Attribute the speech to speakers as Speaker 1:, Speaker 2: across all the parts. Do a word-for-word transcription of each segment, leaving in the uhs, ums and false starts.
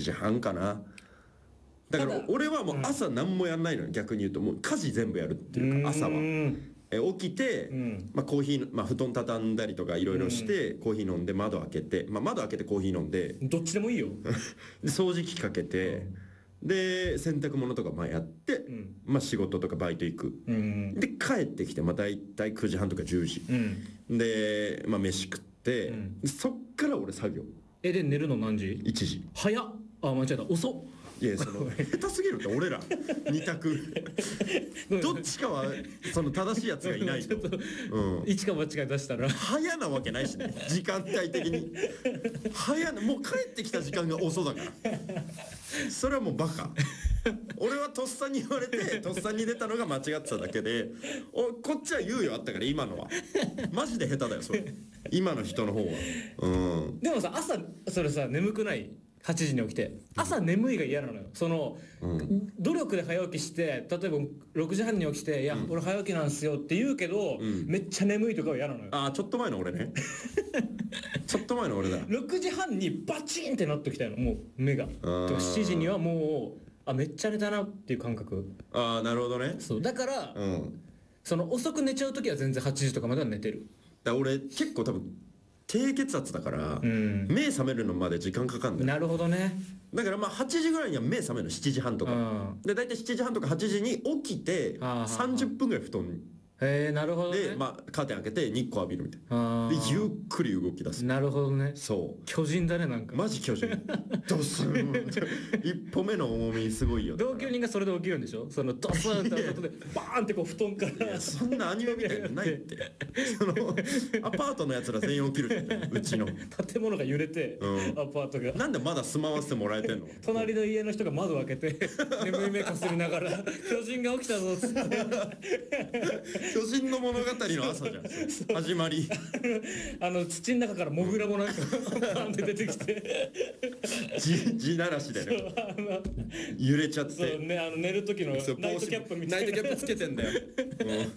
Speaker 1: じはんかな。だから俺はもう朝何もやんないのよ、逆に言うと。もう家事全部やるっていうか、朝はえ起きて、うんまあ、コーヒー、まあ、布団畳んだりとかいろいろして、うん、コーヒー飲んで窓開けて、まあ、窓開けてコーヒー飲んで
Speaker 2: どっちでもいいよ
Speaker 1: で掃除機かけて、うん、で洗濯物とかまあやって、うんまあ、仕事とかバイト行く、うん、で帰ってきて、まあ、大体くじはんとかじゅうじ、うん、で、まあ、飯食って、うん、そっから俺作業。
Speaker 2: えで寝るの何時？
Speaker 1: いちじ。
Speaker 2: 早っ。あ間違えた、遅っ。
Speaker 1: いやその下手すぎるって俺らに択どっちかはその正しいやつがいないと、
Speaker 2: うん、一か八か出したら
Speaker 1: 早なわけないしね、時間帯的に早な、もう帰ってきた時間が遅だからそれはもうバカ俺はとっさに言われてとっさに出たのが間違ってただけで、おこっちは猶予あったから。今のはマジで下手だよそれ、今の人の方は、うん、
Speaker 2: でもさ朝それさ眠くない？はちじに起きて朝眠いが嫌なのよ。その、うん、努力で早起きして例えばろくじはんに起きて「いや、うん、俺早起きなんすよ」って言うけど、うん、めっちゃ眠いとかは嫌なのよ。
Speaker 1: ああちょっと前の俺ねちょっと前の俺だ。
Speaker 2: ろくじはんにバチンってなってきたの、もう目が。しちじにはもうあめっちゃ寝たなっていう感覚。
Speaker 1: ああなるほどね。
Speaker 2: そうだから、うん、その遅く寝ちゃう時は全然はちじとかまでは寝てる。
Speaker 1: だ俺結構多分低血圧だから、うん、目覚めるのまで時間かかるんだよ。
Speaker 2: なるほどね。
Speaker 1: だからまあはちじぐらいには目覚めるの、しちじはんとか、うん、で大体しちじはんとかはちじに起きてさんじゅっぷんぐらい布団に
Speaker 2: へえなるほどね。
Speaker 1: で、まあ、カーテン開けて日光浴びるみたいな。でゆっくり動き出す。
Speaker 2: なるほどね。
Speaker 1: そう
Speaker 2: 巨人だねなんか。
Speaker 1: マジ巨人ドスン一歩目の重みすごいよ。
Speaker 2: 同居人がそれで起きるんでしょ？そのドスンって音でバーンってこう布団から。
Speaker 1: そんなアニメみたいなのないってそのアパートのやつら全員起きるじゃんうちの
Speaker 2: 建物が揺れて、うん、アパートが
Speaker 1: なんでまだ住まわせてもらえてんの
Speaker 2: 隣の家の人が窓開けて眠い目かすりながら巨人が起きたぞっつって
Speaker 1: 巨人の物語の朝じゃん始まり
Speaker 2: あの土の中からモグラもなんかバンって出てきて
Speaker 1: 地地ならしでね揺れちゃって。
Speaker 2: そうね、あの寝る時のナイトキャップみたいな。
Speaker 1: ナイトキャップつけてんだよ、うん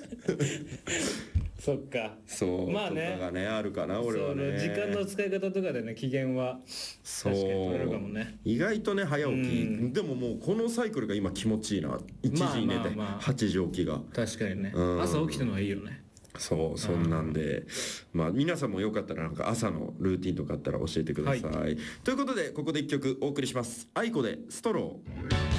Speaker 2: そっか。
Speaker 1: そうまあねとかがねあるかな俺はね。
Speaker 2: 時間の使い方とかでね機嫌は確かに取れるかもね。
Speaker 1: 意外とね早起き、うん、でももうこのサイクルが今気持ちいいな。いちじに寝てはちじ起きが
Speaker 2: 確かにね、うん、朝起きたのはいいよね。
Speaker 1: そうそんなんでまあ皆さんもよかったらなんか朝のルーティンとかあったら教えてください、はい、ということでここでいっきょくお送りします。あいこでストロー。